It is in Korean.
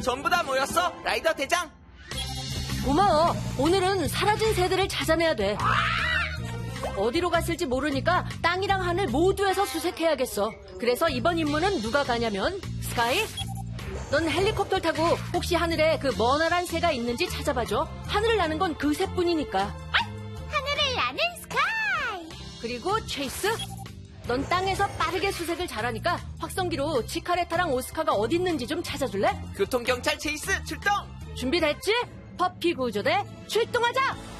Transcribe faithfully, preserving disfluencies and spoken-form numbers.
전부 다 모였어, 라이더 대장. 고마워. 오늘은 사라진 새들을 찾아내야 돼. 어디로 갔을지 모르니까 땅이랑 하늘 모두에서 수색해야겠어. 그래서 이번 임무는 누가 가냐면 스카이, 넌 헬리콥터 타고 혹시 하늘에 그 머나란 새가 있는지 찾아봐줘. 하늘을 나는 건 그 새뿐이니까. 하늘을 나는 스카이. 그리고 체이스, 넌 땅에서 빠르게 수색을 잘하니까 확성기로 치카레타랑 오스카가 어디 있는지 좀 찾아줄래? 교통경찰 체이스 출동. 준비됐지? 퍼피 구조대 출동하자!